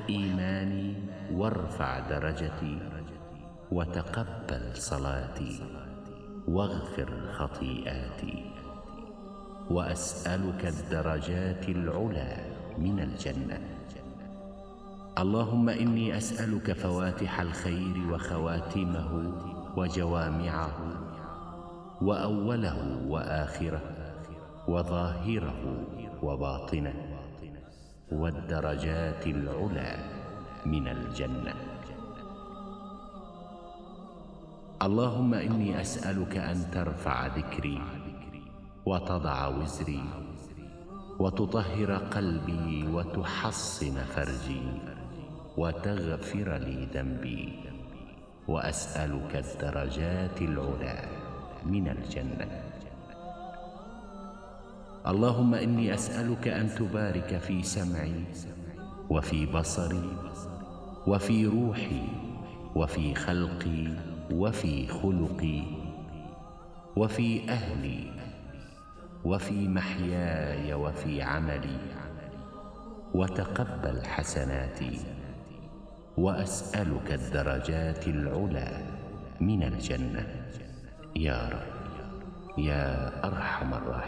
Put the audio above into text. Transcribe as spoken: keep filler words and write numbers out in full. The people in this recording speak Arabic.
إيماني وارفع درجتي وتقبل صلاتي واغفر خطيئاتي. وأسألك الدرجات العلى من الجنة. اللهم إني أسألك فواتح الخير وخواتمه وجوامعه وأوله وآخره وظاهره وباطنه والدرجات العلى من الجنة. اللهم إني أسألك أن ترفع ذكري وتضع وزري وتطهر قلبي وتحصن فرجي وتغفر لي ذنبي. وأسألك الدرجات العلى من الجنة. اللهم إني أسألك أن تبارك في سمعي وفي بصري وفي روحي وفي خلقي وفي خلقي وفي أهلي وفي محياي وفي عملي وتقبل حسناتي. وأسألك الدرجات العلى من الجنة يا رب يا أرحم الراحمين.